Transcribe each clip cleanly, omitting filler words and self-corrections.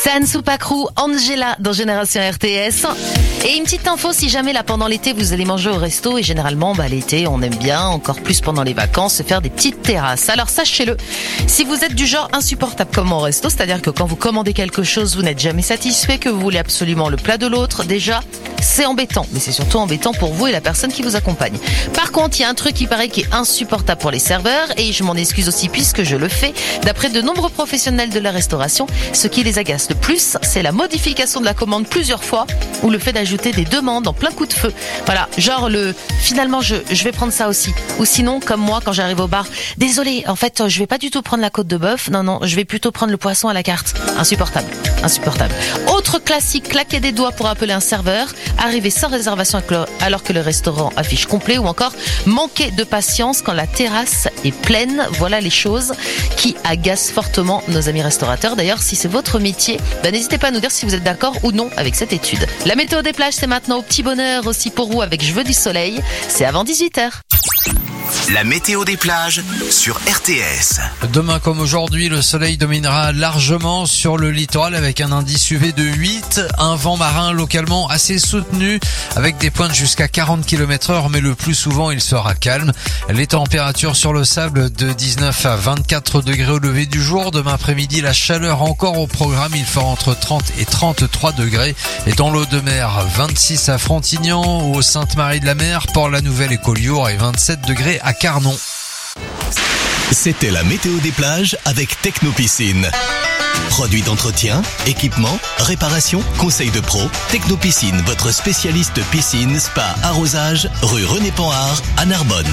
San Soupacrou, Angela dans Génération RTS. Et une petite info, si jamais là pendant l'été vous allez manger au resto, et généralement l'été on aime bien, encore plus pendant les vacances, se faire des petites terrasses. Alors sachez-le, si vous êtes du genre insupportable comme au resto, c'est-à-dire que quand vous commandez quelque chose, vous n'êtes jamais satisfait, que vous voulez absolument le plat de l'autre, déjà c'est embêtant, mais c'est surtout embêtant pour vous et la personne qui vous accompagne. Par contre, il y a un truc qui paraît qui est insupportable pour les serveurs, et je m'en excuse aussi puisque je le fais. D'après de nombreux professionnels de la restauration, ce qui les agace le plus, c'est la modification de la commande plusieurs fois, ou le fait d'ajouter des demandes en plein coup de feu. Voilà, genre finalement je vais prendre ça aussi. Ou sinon, comme moi, quand j'arrive au bar, désolé, en fait, je vais pas du tout prendre la côte de bœuf, non, je vais plutôt prendre le poisson à la carte. Insupportable. Autre classique, claquer des doigts pour appeler un serveur, arriver sans réservation alors que le restaurant affiche complet, ou encore manquer de patience quand la terrasse est pleine. Voilà les choses qui agacent fortement nos amis restaurateurs. D'ailleurs, si c'est votre métier, n'hésitez pas à nous dire si vous êtes d'accord ou non avec cette étude. La météo des plages, c'est maintenant au petit bonheur aussi pour vous avec Je veux du soleil. C'est avant 18h. La météo des plages sur RTS. Demain comme aujourd'hui, le soleil dominera largement sur le littoral avec un indice UV de 8, un vent marin localement assez soutenu avec des pointes jusqu'à 40 km/h, mais le plus souvent il sera calme. Les températures sur le sable de 19 à 24 degrés au lever du jour. Demain après-midi, la chaleur encore au programme, il fera entre 30 et 33 degrés. Et dans l'eau de mer, 26 à Frontignan, au Sainte-Marie-de-la-Mer, Port-la-Nouvelle et Collioure, et 27 degrés à Carnon. C'était la météo des plages avec Technopiscine. Produits d'entretien, équipement, réparation, conseils de pro. Technopiscine, votre spécialiste piscine, spa, arrosage, rue René Panhard à Narbonne.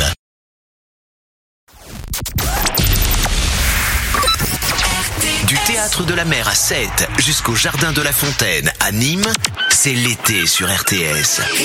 Du théâtre de la mer à Sète jusqu'au jardin de la Fontaine à Nîmes, c'est l'été sur RTS.